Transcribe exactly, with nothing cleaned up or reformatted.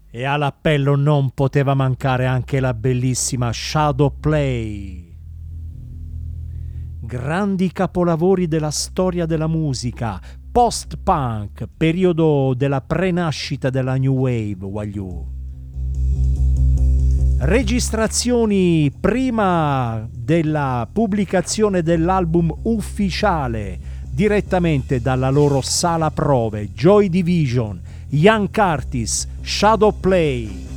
E all'appello non poteva mancare anche la bellissima Shadow Play. Grandi capolavori della storia della musica, post-punk, periodo della prenascita della New Wave, voglio. Registrazioni prima della pubblicazione dell'album ufficiale, direttamente dalla loro sala prove, Joy Division, Young Curtis, Shadow Play.